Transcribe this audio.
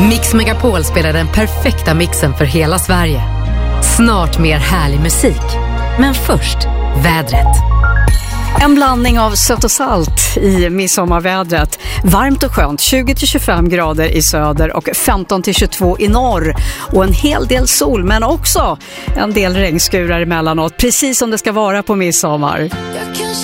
Mix Megapol spelar den perfekta mixen för hela Sverige. Snart mer härlig musik. Men först, vädret. En blandning av sött och salt i midsommarvädret. Varmt och skönt, 20-25 grader i söder och 15-22 i norr. Och en hel del sol, men också en del regnskurar emellanåt. Precis som det ska vara på midsommar.